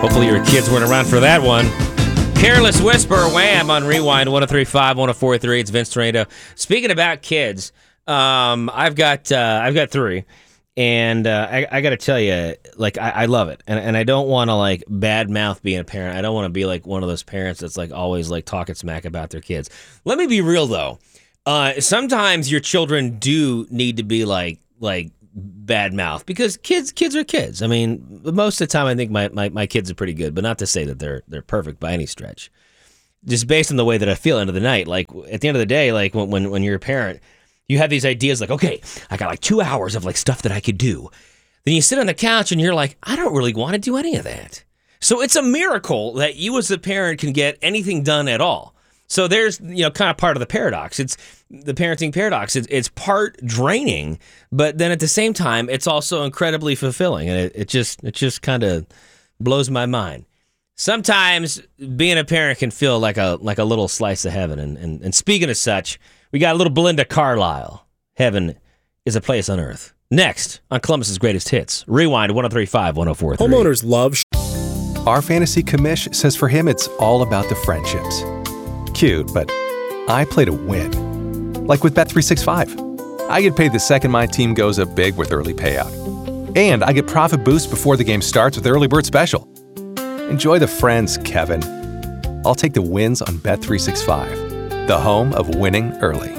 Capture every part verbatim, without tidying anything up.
Hopefully your kids weren't around for that one. Careless Whisper, Wham! On Rewind, one oh three point five, one oh four point three. It's Vince Tornado. Speaking about kids, um, I've got uh, I've got three, and uh, I, I got to tell you, like I, I love it, and and I don't want to like bad mouth being a parent. I don't want to be like one of those parents that's like always like talking smack about their kids. Let me be real though. Uh, sometimes your children do need to be like like. bad mouth because kids kids are kids. I mean, most of the time I think my, my, my kids are pretty good, but not to say that they're they're perfect by any stretch. Just based on the way that I feel end of the night. Like at the end of the day, like when, when when you're a parent, you have these ideas like, okay, I got like two hours of like stuff that I could do. Then you sit on the couch and you're like, I don't really want to do any of that. So it's a miracle that you as a parent can get anything done at all. So there's, you know, kind of part of the paradox. It's the parenting paradox. It's, it's part draining, but then at the same time, it's also incredibly fulfilling. And it, it just it just kind of blows my mind. Sometimes being a parent can feel like a like a little slice of heaven. And, and, and speaking of such, we got a little Belinda Carlisle. Heaven is a place on earth. Next on Columbus's Greatest Hits. Rewind one oh three point five, one oh four point three. Homeowners love. Sh- Our fantasy commish says for him, it's all about the friendships. Cute, but I play to win. Like with Bet three sixty-five. I get paid the second my team goes up big with early payout. And I get profit boost before the game starts with Early Bird Special. Enjoy the friends, Kevin. I'll take the wins on Bet three sixty-five, the home of winning early.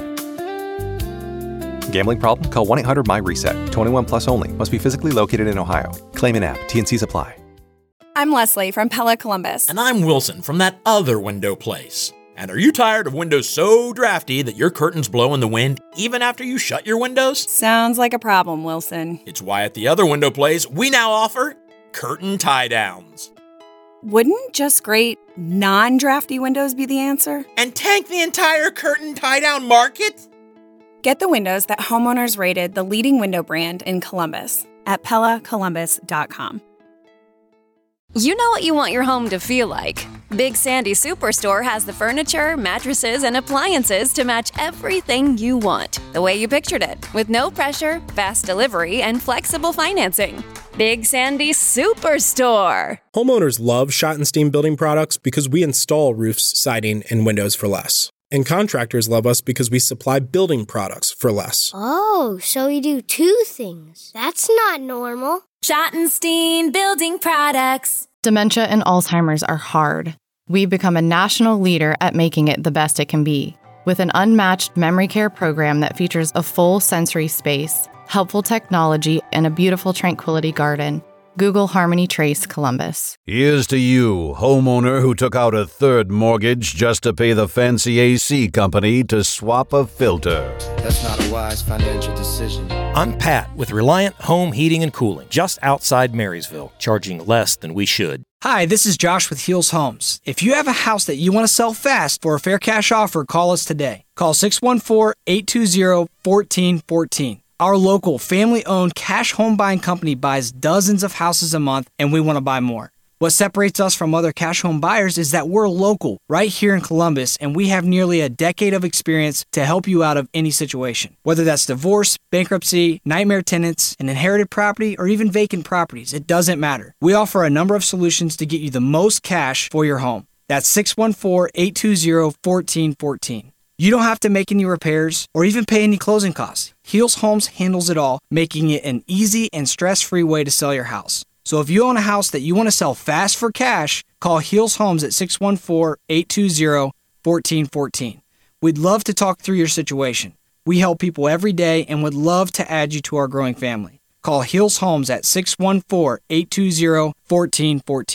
Gambling problem? Call one eight hundred my reset. twenty-one plus only. Must be physically located in Ohio. Claim in app. T N Cs apply. I'm Leslie from Pella Columbus. And I'm Wilson from that other window place. And are you tired of windows so drafty that your curtains blow in the wind even after you shut your windows? Sounds like a problem, Wilson. It's why at the other window place, we now offer curtain tie-downs. Wouldn't just great non-drafty windows be the answer? And tank the entire curtain tie-down market? Get the windows that homeowners rated the leading window brand in Columbus at Pella Columbus dot com. You know what you want your home to feel like. Big Sandy Superstore has the furniture, mattresses, and appliances to match everything you want, the way you pictured it, with no pressure, fast delivery, and flexible financing. Big Sandy Superstore. Homeowners love Schottenstein Building Products because we install roofs, siding, and windows for less. And contractors love us because we supply building products for less. Oh, so we do two things. That's not normal. Schottenstein Building Products. Dementia and Alzheimer's are hard. We've become a national leader at making it the best it can be. With an unmatched memory care program that features a full sensory space, helpful technology, and a beautiful tranquility garden. Google Harmony Trace Columbus. Here's to you, homeowner who took out a third mortgage just to pay the fancy A C company to swap a filter. That's not a wise financial decision. I'm Pat with Reliant Home Heating and Cooling, just outside Marysville, charging less than we should. Hi, this is Josh with Heels Homes. If you have a house that you want to sell fast for a fair cash offer, call us today. Call six one four, eight two zero, one four one four. Our local family-owned cash home buying company buys dozens of houses a month, and we want to buy more. What separates us from other cash home buyers is that we're local, right here in Columbus, and we have nearly a decade of experience to help you out of any situation. Whether that's divorce, bankruptcy, nightmare tenants, an inherited property, or even vacant properties, it doesn't matter. We offer a number of solutions to get you the most cash for your home. That's six one four, eight two zero, one four one four. You don't have to make any repairs or even pay any closing costs. Heels Homes handles it all, making it an easy and stress-free way to sell your house. So if you own a house that you want to sell fast for cash, call Heels Homes at six one four, eight two zero, one four one four. We'd love to talk through your situation. We help people every day and would love to add you to our growing family. Call Heels Homes at six one four, eight two zero, one four one four.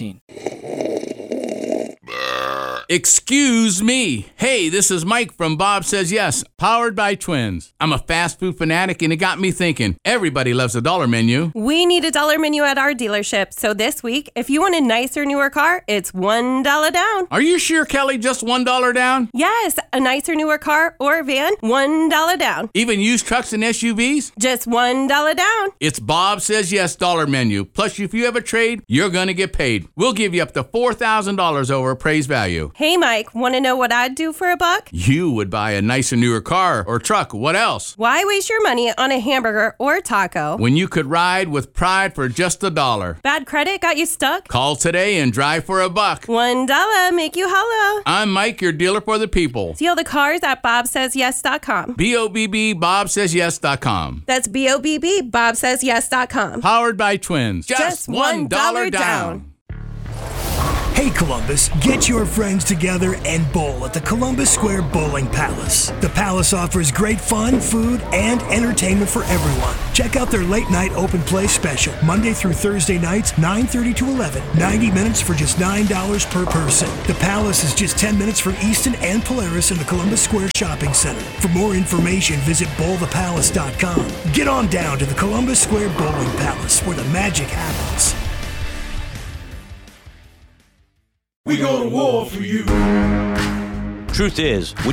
Excuse me. Hey, this is Mike from Bob Says Yes, powered by Twins. I'm a fast food fanatic, and it got me thinking. Everybody loves a dollar menu. We need a dollar menu at our dealership. So this week, if you want a nicer, newer car, it's one dollar down. Are you sure, Kelly? Just one dollar down? Yes, a nicer, newer car or van, one dollar down. Even used trucks and S U Vs? Just one dollar down. It's Bob Says Yes dollar menu. Plus, if you have a trade, you're going to get paid. We'll give you up to four thousand dollars over appraised value. Hey, Mike, want to know what I'd do for a buck? You would buy a nicer, newer car or truck. What else? Why waste your money on a hamburger or taco when you could ride with pride for just a dollar? Bad credit got you stuck? Call today and drive for a buck. One dollar make you holla. I'm Mike, your dealer for the people. Deal the cars at bob says yes dot com. B O B B Bob Says Yes dot com. That's B O B B Bob Says Yes dot com. Powered by Twins. Just, Just one dollar down. down. Hey Columbus, get your friends together and bowl at the Columbus Square Bowling Palace. The Palace offers great fun, food, and entertainment for everyone. Check out their late night open play special, Monday through Thursday nights, nine thirty to eleven, ninety minutes for just nine dollars per person. The Palace is just ten minutes from Easton and Polaris in the Columbus Square Shopping Center. For more information, visit bowl the palace dot com. Get on down to the Columbus Square Bowling Palace, where the magic happens. We go to war for you. Truth is,